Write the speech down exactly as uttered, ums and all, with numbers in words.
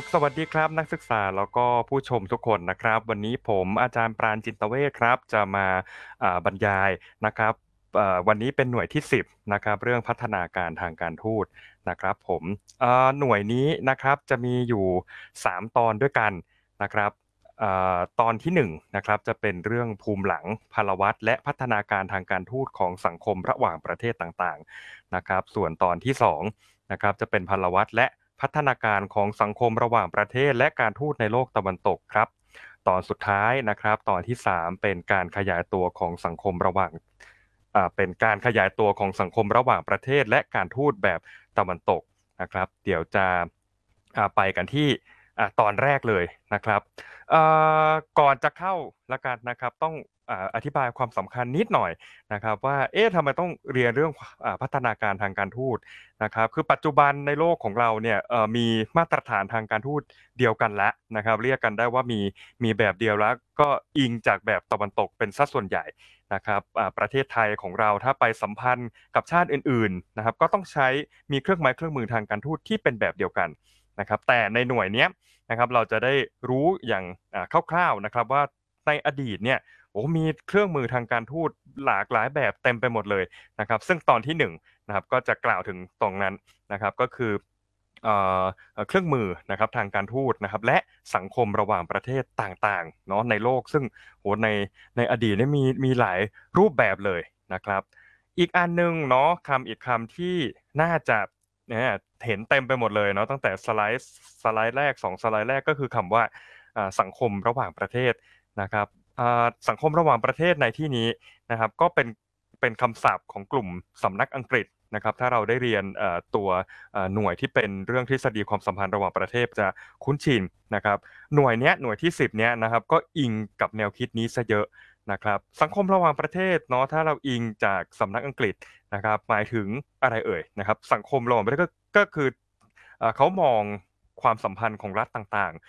ครับสวัสดีครับนักศึกษาแล้วก็ผู้ชมทุกคนนะครับวันนี้ผมอาจารย์ปราณจินตเวชครับจะมาอ่าบรรยายนะครับเอ่อวันนี้เป็นหน่วยที่สิบนะครับเรื่องพัฒนาการทางการทูตนะครับผมเอ่อหน่วยนี้นะครับจะมีอยู่สามตอนด้วยกันนะครับเอ่อตอนที่หนึ่งนะครับจะเป็นเรื่องภูมิหลังพลวัตและพัฒนาการทางการทูตของสังคมระหว่างประเทศต่างๆนะครับส่วนตอนที่สอง นะครับจะเป็นพลวัตและพัฒนาการของสังคมระหว่างประเทศและการทูตในโลกตะวันตกครับตอนสุดท้ายนะครับตอนที่สามเป็นการขยายตัวของสังคมระหว่างอ่าเป็นการขยายตัวของสังคมระหว่างประเทศและการทูตแบบตะวันตกนะครับเดี๋ยวจะอ่าไปกันที่อ่าตอนแรกเลยนะครับเอ่อก่อนจะเข้าแล้วกันนะครับต้องอ่าอธิบายความสำคัญนิดหน่อยนะครับว่าเอ๊ะทำไมต้องเรียนเรื่องอ่าพัฒนาการทางการทูต นะครับคือปัจจุบันในโลกของเราเนี่ยเอ่อมีมาตรฐานทางการทูตเดียวกันแล้วนะครับเรียกกันได้ว่ามีมีแบบเดียวแล้วก็อิงจากแบบตะวันตกเป็นสัดส่วนใหญ่นะครับอ่าประเทศไทยของเราถ้าไปสัมพันธ์กับชาติอื่นๆนะครับก็ต้องใช้มีเครื่องไม้เครื่องมือทางการทูตที่เป็นแบบเดียวกันนะครับแต่ในหน่วยเนี้ยนะครับเราจะได้รู้อย่างอ่าคร่าวๆนะครับว่าในอดีตเนี่ยโอ้มีเครื่องมือทางการทูตหลากหลายแบบเต็มไปหมดเลยนะครับซึ่งตอนที่หนึ่ง นะครับก็จะกล่าวถึงตรงนั้นนะครับก็คือเอ่อเอ่อเครื่องมือนะครับทางการทูตนะครับและสังคมระหว่างประเทศต่างๆเนาะในโลกซึ่งโหในในอดีตเนี่ยมีมีหลายรูปแบบเลยนะครับอีกอันหนึ่งเนาะคำอีกคำที่น่าจะเนี่ยเห็นเต็มไปหมดเลยเนาะตั้งแต่สไลด์สไลด์แรกสองสไลด์แรกก็คือคำว่าอ่าสังคมระหว่างประเทศนะครับอ่าสังคมระหว่างประเทศในที่นี้นะครับก็เป็นเป็นคำศัพท์ของกลุ่มสำนักอังกฤษ นะครับถ้าเราได้เรียนเอ่อตัวเอ่อหน่วยที่เป็นเรื่องทฤษฎีความสัมพันธ์ระหว่างประเทศจะคุ้นชินนะครับหน่วยเนี้ยหน่วยที่สิบเนี้ยนะครับก็อิงกับแนวคิดนี้เสียเยอะนะครับสังคมระหว่างประเทศเนาะถ้าเราอิงจากสำนักอังกฤษนะครับหมายถึงอะไรเอ่ยนะครับสังคมระหว่างประเทศก็ก็คือเอ่อเขามองความสัมพันธ์ของรัฐต่าง